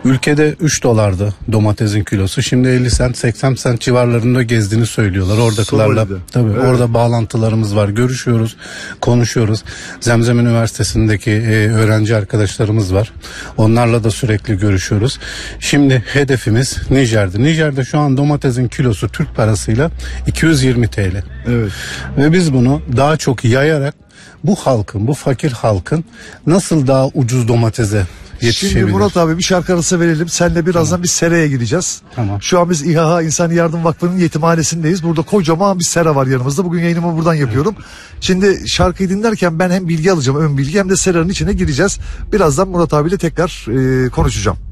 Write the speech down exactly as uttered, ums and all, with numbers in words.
Ülkede üç dolardı domatesin kilosu. Şimdi elli sent seksen sent civarlarında gezdiğini söylüyorlar. Oradakilerle tabii evet. Orada bağlantılarımız var. Görüşüyoruz, konuşuyoruz. Zemzem Üniversitesi'ndeki e, öğrenci arkadaşlarımız var. Onlarla da sürekli görüşüyoruz. Şimdi hedefimiz Nijer'de. Nijer'de şu an domatesin kilosu Türk parasıyla iki yüz yirmi T L. Evet. Ve biz bunu daha çok yayarak bu halkın, bu fakir halkın nasıl daha ucuz domatese yetişebilir. Şimdi Murat abi bir şarkı arası verelim. Seninle birazdan tamam. bir seraya gideceğiz. Tamam. Şu an biz İHA İnsani Yardım Vakfı'nın yetimhanesindeyiz. Burada kocaman bir sera var yanımızda. Bugün yayınımı buradan yapıyorum. Evet. Şimdi şarkıyı dinlerken ben hem bilgi alacağım, ön bilgi, hem de seranın içine gireceğiz. Birazdan Murat abiyle tekrar e, konuşacağım.